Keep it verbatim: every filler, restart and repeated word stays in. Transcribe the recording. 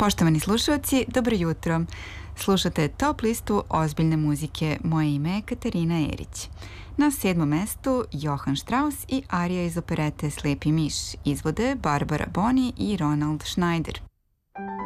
Poštovani slušalci, dobro jutro. Slušate Top listu ozbiljne muzike. Moje ime je Katarina Erić. Na sedmom mestu Johann Strauss i arija iz operete Slepi miš. Izvode Barbara Boni i Ronald Schneider.